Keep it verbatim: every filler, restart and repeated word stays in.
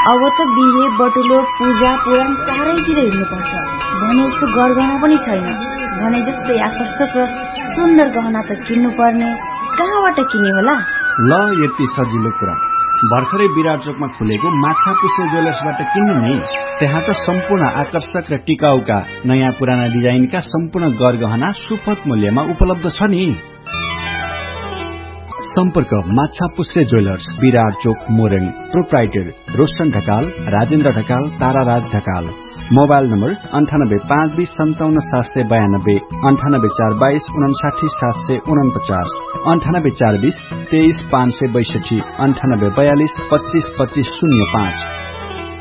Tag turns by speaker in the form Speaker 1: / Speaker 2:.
Speaker 1: अब त बिहे बटुलो पूजा पुराण चारैतिर हिँड्नुपर्छ भने जस्तो गरगहना पनि छैन। भने जस्तै आकर्षक र सुन्दर गहना त किन्नु पर्ने, कहाँबाट किने होला?
Speaker 2: ल यति सजिलो कुरा, भर्खरै विराट चोकमा खुलेको माछा पुष्पे ज्वेलर्सबाट किन्नु नि। त्यहाँ त सम्पूर्ण आकर्षक र टिकाउका नयाँ पुराना डिजाइनका सम्पूर्ण गरगहना सुपथ मूल्यमा उपलब्ध छ नि। सम्पर्क माछा पुष्पे ज्वेलर्स, विराट चोक, Morang. Proprietor Roshan Dhakal, Rajendra Dhakal, ताराराज Dhakal. Mobile number अन्ठानब्बे पाँच बीस सन्ताउन्न सात सय बयानब्बे, अन्ठानब्बे चार बाइस उनासाठी सात सय उनपचास, अन्ठानब्बे चार बीस तेइस पाँच सय बैसठी, अन्ठानब्बे बयालिस पच्चीस पच्चीस शून्य पाँच।